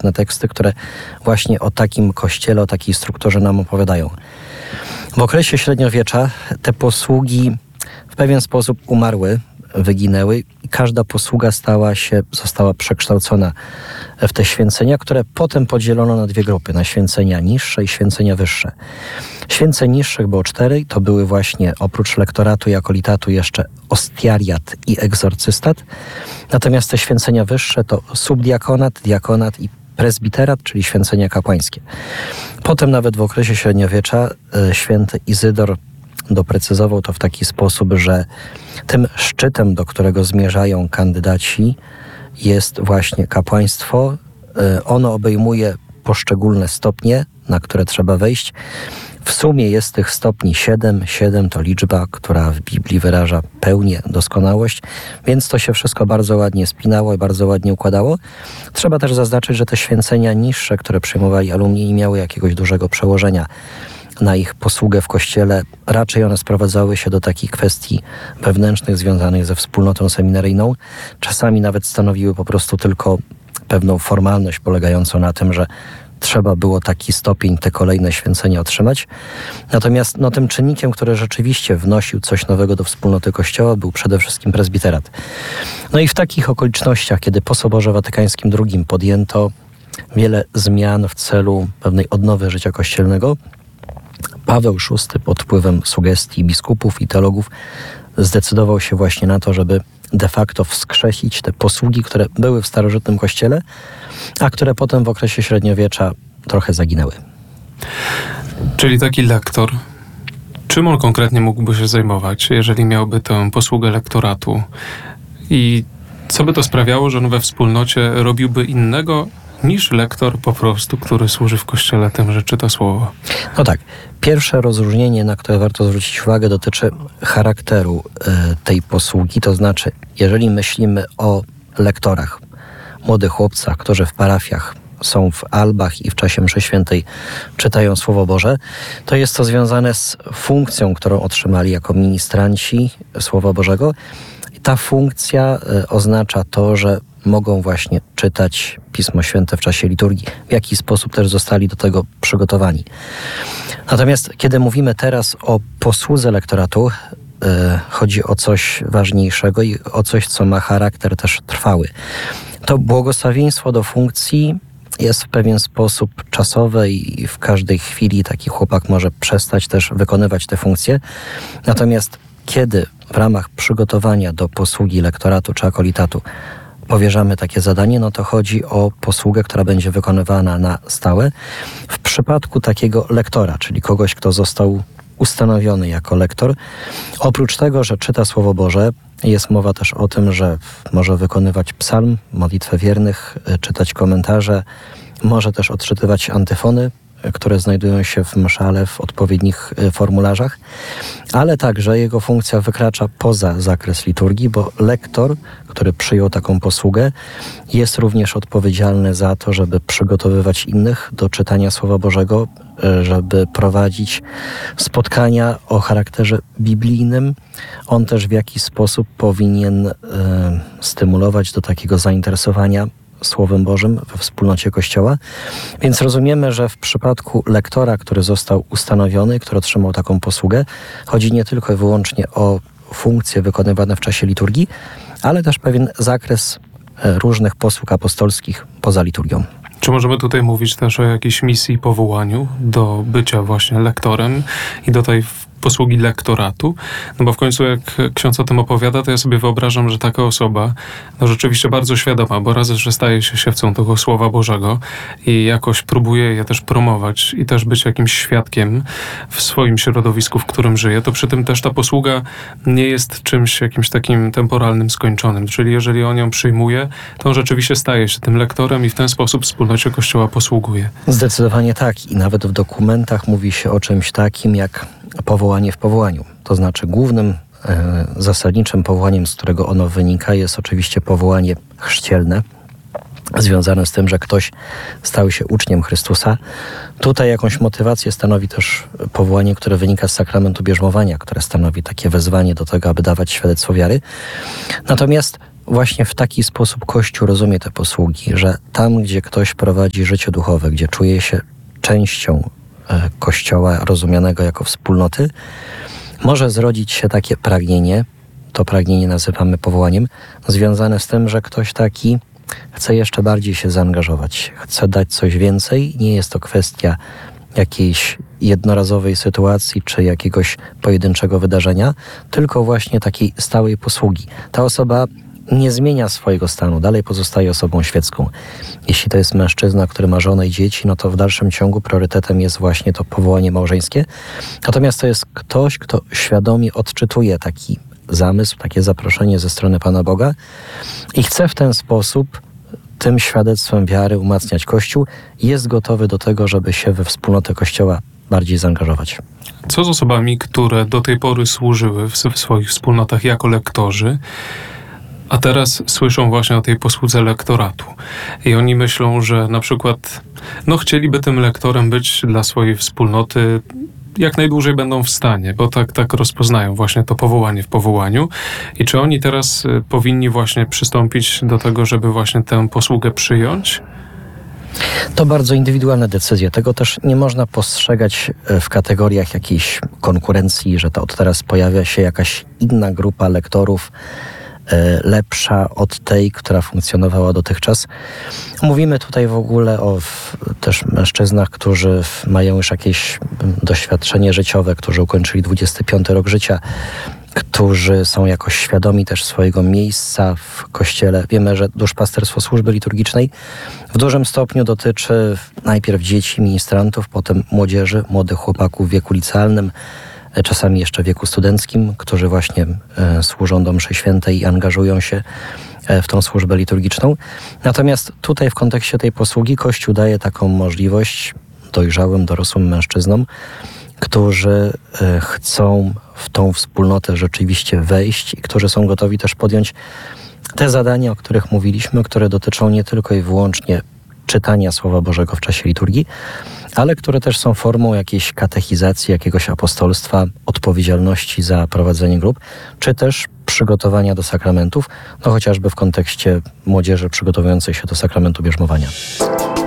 świetne teksty, które właśnie o takim kościele, o takiej strukturze nam opowiadają. W okresie średniowiecza te posługi w pewien sposób umarły, wyginęły i każda posługa została przekształcona w te święcenia, które potem podzielono na dwie grupy, na święcenia niższe i święcenia wyższe. Święceń niższych było 4, to były właśnie oprócz lektoratu i akolitatu jeszcze ostiariat i egzorcystat, natomiast te święcenia wyższe to subdiakonat, diakonat i prezbiterat, czyli święcenia kapłańskie. Potem nawet w okresie średniowiecza święty Izydor doprecyzował to w taki sposób, że tym szczytem, do którego zmierzają kandydaci, jest właśnie kapłaństwo. Ono obejmuje poszczególne stopnie, na które trzeba wejść. W sumie jest tych stopni 7. 7 to liczba, która w Biblii wyraża pełnię, doskonałość, więc to się wszystko bardzo ładnie spinało i bardzo ładnie układało. Trzeba też zaznaczyć, że te święcenia niższe, które przyjmowali alumni, nie miały jakiegoś dużego przełożenia na ich posługę w Kościele. Raczej one sprowadzały się do takich kwestii wewnętrznych związanych ze wspólnotą seminaryjną. Czasami nawet stanowiły po prostu tylko pewną formalność polegającą na tym, że trzeba było taki stopień, te kolejne święcenia otrzymać. Natomiast tym czynnikiem, który rzeczywiście wnosił coś nowego do wspólnoty Kościoła, był przede wszystkim prezbiterat. I w takich okolicznościach, kiedy po Soborze Watykańskim II podjęto wiele zmian w celu pewnej odnowy życia kościelnego, Paweł VI pod wpływem sugestii biskupów i teologów zdecydował się właśnie na to, żeby de facto wskrzesić te posługi, które były w starożytnym Kościele, a które potem w okresie średniowiecza trochę zaginęły. Czyli taki lektor, czym on konkretnie mógłby się zajmować, jeżeli miałby tę posługę lektoratu? I co by to sprawiało, że on we wspólnocie robiłby innego niż lektor po prostu, który służy w Kościele tym, że czyta słowo? Tak. Pierwsze rozróżnienie, na które warto zwrócić uwagę, dotyczy charakteru tej posługi. To znaczy, jeżeli myślimy o lektorach, młodych chłopcach, którzy w parafiach są w albach i w czasie mszy świętej czytają Słowo Boże, to jest to związane z funkcją, którą otrzymali jako ministranci Słowa Bożego. I ta funkcja oznacza to, że mogą właśnie czytać Pismo Święte w czasie liturgii, w jaki sposób też zostali do tego przygotowani. Natomiast kiedy mówimy teraz o posłudze lektoratu, chodzi o coś ważniejszego i o coś, co ma charakter też trwały. To błogosławieństwo do funkcji jest w pewien sposób czasowe i w każdej chwili taki chłopak może przestać też wykonywać te funkcje. Natomiast kiedy w ramach przygotowania do posługi lektoratu czy akolitatu powierzamy takie zadanie, to chodzi o posługę, która będzie wykonywana na stałe. W przypadku takiego lektora, czyli kogoś, kto został ustanowiony jako lektor, oprócz tego, że czyta Słowo Boże, jest mowa też o tym, że może wykonywać psalm, modlitwę wiernych, czytać komentarze, może też odczytywać antyfony, które znajdują się w mszale w odpowiednich formularzach, ale także jego funkcja wykracza poza zakres liturgii, bo lektor, który przyjął taką posługę, jest również odpowiedzialny za to, żeby przygotowywać innych do czytania Słowa Bożego, żeby prowadzić spotkania o charakterze biblijnym. On też w jakiś sposób powinien stymulować do takiego zainteresowania Słowem Bożym we wspólnocie Kościoła. Więc rozumiemy, że w przypadku lektora, który został ustanowiony, który otrzymał taką posługę, chodzi nie tylko i wyłącznie o funkcje wykonywane w czasie liturgii, ale też pewien zakres różnych posług apostolskich poza liturgią. Czy możemy tutaj mówić też o jakiejś misji i powołaniu do bycia właśnie lektorem i do tej posługi lektoratu? Bo w końcu jak ksiądz o tym opowiada, to ja sobie wyobrażam, że taka osoba rzeczywiście bardzo świadoma, bo raz, że staje się siewcą tego Słowa Bożego i jakoś próbuje je też promować i też być jakimś świadkiem w swoim środowisku, w którym żyje, to przy tym też ta posługa nie jest czymś jakimś takim temporalnym, skończonym. Czyli jeżeli on ją przyjmuje, to on rzeczywiście staje się tym lektorem i w ten sposób wspólnocie Kościoła posługuje. Zdecydowanie tak. I nawet w dokumentach mówi się o czymś takim jak powołanie w powołaniu. To znaczy głównym, zasadniczym powołaniem, z którego ono wynika, jest oczywiście powołanie chrzcielne, związane z tym, że ktoś stał się uczniem Chrystusa. Tutaj jakąś motywację stanowi też powołanie, które wynika z sakramentu bierzmowania, które stanowi takie wezwanie do tego, aby dawać świadectwo wiary. Natomiast właśnie w taki sposób Kościół rozumie te posługi, że tam, gdzie ktoś prowadzi życie duchowe, gdzie czuje się częścią Kościoła rozumianego jako wspólnoty, może zrodzić się takie pragnienie, to pragnienie nazywamy powołaniem, związane z tym, że ktoś taki chce jeszcze bardziej się zaangażować, chce dać coś więcej. Nie jest to kwestia jakiejś jednorazowej sytuacji czy jakiegoś pojedynczego wydarzenia, tylko właśnie takiej stałej posługi. Ta osoba nie zmienia swojego stanu, dalej pozostaje osobą świecką. Jeśli to jest mężczyzna, który ma żonę i dzieci, no to w dalszym ciągu priorytetem jest właśnie to powołanie małżeńskie. Natomiast to jest ktoś, kto świadomie odczytuje taki zamysł, takie zaproszenie ze strony Pana Boga i chce w ten sposób tym świadectwem wiary umacniać Kościół, jest gotowy do tego, żeby się we wspólnotę Kościoła bardziej zaangażować. Co z osobami, które do tej pory służyły w swoich wspólnotach jako lektorzy, a teraz słyszą właśnie o tej posłudze lektoratu i oni myślą, że na przykład chcieliby tym lektorem być dla swojej wspólnoty, jak najdłużej będą w stanie, bo tak rozpoznają właśnie to powołanie w powołaniu. I czy oni teraz powinni właśnie przystąpić do tego, żeby właśnie tę posługę przyjąć? To bardzo indywidualne decyzje. Tego też nie można postrzegać w kategoriach jakiejś konkurencji, że to od teraz pojawia się jakaś inna grupa lektorów, lepsza od tej, która funkcjonowała dotychczas. Mówimy tutaj w ogóle o też mężczyznach, którzy mają już jakieś doświadczenie życiowe, którzy ukończyli 25 rok życia, którzy są jakoś świadomi też swojego miejsca w Kościele. Wiemy, że duszpasterstwo służby liturgicznej w dużym stopniu dotyczy najpierw dzieci, ministrantów, potem młodzieży, młodych chłopaków w wieku licealnym, czasami jeszcze w wieku studenckim, którzy właśnie służą do mszy świętej i angażują się w tą służbę liturgiczną. Natomiast tutaj w kontekście tej posługi Kościół daje taką możliwość dojrzałym, dorosłym mężczyznom, którzy chcą w tą wspólnotę rzeczywiście wejść i którzy są gotowi też podjąć te zadania, o których mówiliśmy, które dotyczą nie tylko i wyłącznie czytania Słowa Bożego w czasie liturgii, ale które też są formą jakiejś katechizacji, jakiegoś apostolstwa, odpowiedzialności za prowadzenie grup, czy też przygotowania do sakramentów, chociażby w kontekście młodzieży przygotowującej się do sakramentu bierzmowania.